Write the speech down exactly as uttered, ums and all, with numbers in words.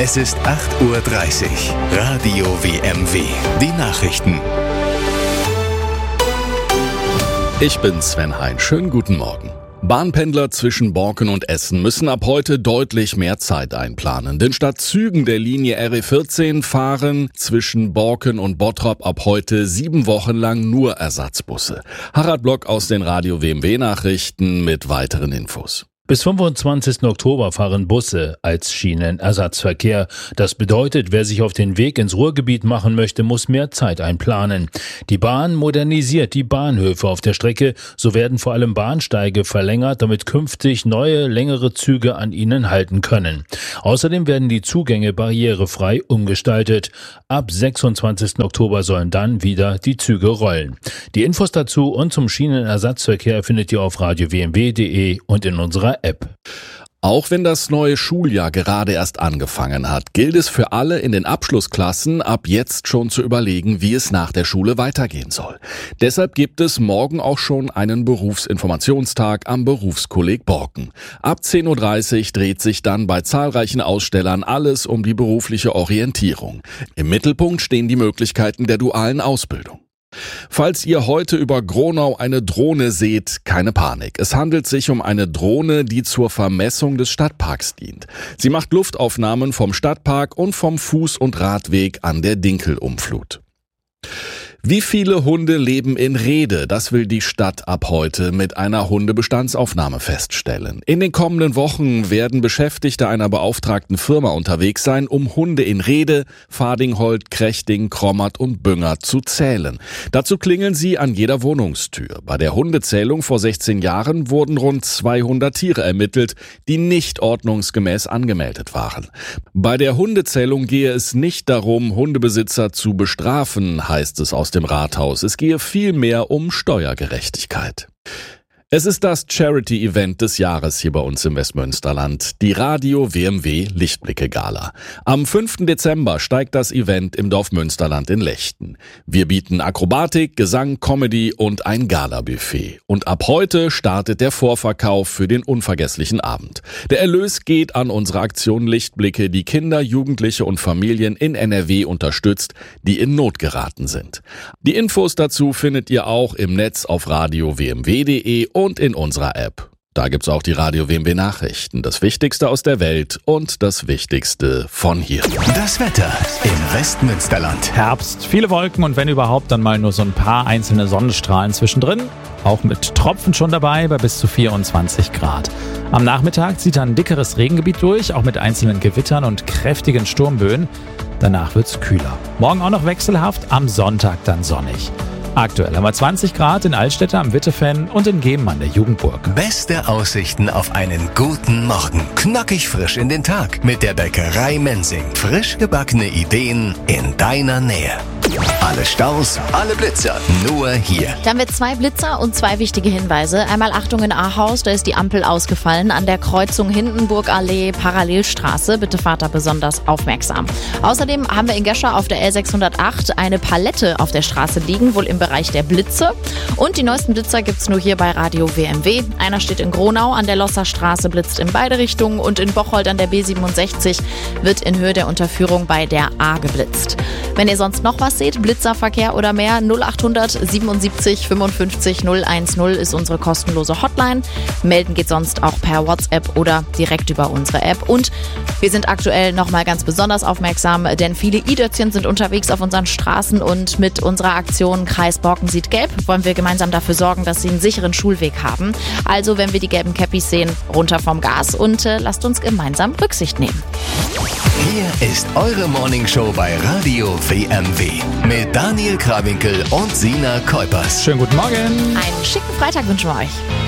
Es ist acht Uhr dreißig. Radio W M W. Die Nachrichten. Ich bin Sven Hein. Schönen guten Morgen. Bahnpendler zwischen Borken und Essen müssen ab heute deutlich mehr Zeit einplanen. Denn statt Zügen der Linie R E vierzehn fahren zwischen Borken und Bottrop ab heute sieben Wochen lang nur Ersatzbusse. Harald Block aus den Radio W M W Nachrichten mit weiteren Infos. Bis fünfundzwanzigsten Oktober fahren Busse als Schienenersatzverkehr. Das bedeutet, wer sich auf den Weg ins Ruhrgebiet machen möchte, muss mehr Zeit einplanen. Die Bahn modernisiert die Bahnhöfe auf der Strecke. So werden vor allem Bahnsteige verlängert, damit künftig neue, längere Züge an ihnen halten können. Außerdem werden die Zugänge barrierefrei umgestaltet. Ab sechsundzwanzigsten Oktober sollen dann wieder die Züge rollen. Die Infos dazu und zum Schienenersatzverkehr findet ihr auf radio w m w punkt de und in unserer App. Auch wenn das neue Schuljahr gerade erst angefangen hat, gilt es für alle in den Abschlussklassen ab jetzt schon zu überlegen, wie es nach der Schule weitergehen soll. Deshalb gibt es morgen auch schon einen Berufsinformationstag am Berufskolleg Borken. Ab zehn Uhr dreißig dreht sich dann bei zahlreichen Ausstellern alles um die berufliche Orientierung. Im Mittelpunkt stehen die Möglichkeiten der dualen Ausbildung. Falls ihr heute über Gronau eine Drohne seht, keine Panik. Es handelt sich um eine Drohne, die zur Vermessung des Stadtparks dient. Sie macht Luftaufnahmen vom Stadtpark und vom Fuß- und Radweg an der Dinkelumflut. Wie viele Hunde leben in Rhede? Das will die Stadt ab heute mit einer Hundebestandsaufnahme feststellen. In den kommenden Wochen werden Beschäftigte einer beauftragten Firma unterwegs sein, um Hunde in Rhede, Fadingholt, Krechting, Krommert und Bünger zu zählen. Dazu klingeln sie an jeder Wohnungstür. Bei der Hundezählung vor sechzehn Jahren wurden rund zweihundert Tiere ermittelt, die nicht ordnungsgemäß angemeldet waren. Bei der Hundezählung gehe es nicht darum, Hundebesitzer zu bestrafen, heißt es aus dem Rathaus. Es gehe vielmehr um Steuergerechtigkeit. Es ist das Charity-Event des Jahres hier bei uns im Westmünsterland, die Radio W M W Lichtblicke Gala. Am fünften Dezember steigt das Event im Dorf Münsterland in Lechten. Wir bieten Akrobatik, Gesang, Comedy und ein Gala-Buffet. Und ab heute startet der Vorverkauf für den unvergesslichen Abend. Der Erlös geht an unsere Aktion Lichtblicke, die Kinder, Jugendliche und Familien in N R W unterstützt, die in Not geraten sind. Die Infos dazu findet ihr auch im Netz auf radio w m w punkt de und in unserer App. Da gibt's auch die Radio W M W Nachrichten, das Wichtigste aus der Welt und das Wichtigste von hier. Das Wetter im Westmünsterland. Herbst, viele Wolken und wenn überhaupt, dann mal nur so ein paar einzelne Sonnenstrahlen zwischendrin. Auch mit Tropfen schon dabei bei bis zu vierundzwanzig Grad. Am Nachmittag zieht ein dickeres Regengebiet durch, auch mit einzelnen Gewittern und kräftigen Sturmböen. Danach wird's kühler. Morgen auch noch wechselhaft, am Sonntag dann sonnig. Aktuell haben wir zwanzig Grad in Altstädte am Wittefenn und in Gemen an der Jugendburg. Beste Aussichten auf einen guten Morgen. Knackig frisch in den Tag mit der Bäckerei Mensing. Frisch gebackene Ideen in deiner Nähe. Alle Staus, alle Blitzer, nur hier. Da haben wir zwei Blitzer und zwei wichtige Hinweise. Einmal Achtung in Ahaus, da ist die Ampel ausgefallen an der Kreuzung Hindenburgallee, Parallelstraße. Bitte fahrt da besonders aufmerksam. Außerdem haben wir in Gescher auf der L sechshundertacht eine Palette auf der Straße liegen, wohl im Bereich der Blitze. Und die neuesten Blitzer gibt's nur hier bei Radio W M W. Einer steht in Gronau an der Losserstraße, blitzt in beide Richtungen und in Bocholt an der B siebenundsechzig wird in Höhe der Unterführung bei der A geblitzt. Wenn ihr sonst noch was seht, Blitzerverkehr oder mehr, null achthundert siebenundsiebzig fünfundfünfzig null eins null ist unsere kostenlose Hotline. Melden geht sonst auch per WhatsApp oder direkt über unsere App. Und wir sind aktuell nochmal ganz besonders aufmerksam, denn viele I-Dötzchen sind unterwegs auf unseren Straßen und mit unserer Aktion Kreis Borken sieht gelb wollen wir gemeinsam dafür sorgen, dass sie einen sicheren Schulweg haben. Also, wenn wir die gelben Cappies sehen, runter vom Gas und äh, lasst uns gemeinsam Rücksicht nehmen. Hier ist eure Morningshow bei Radio W M W mit Daniel Krawinkel und Sina Kuipers. Schönen guten Morgen. Einen schicken Freitag wünschen wir euch.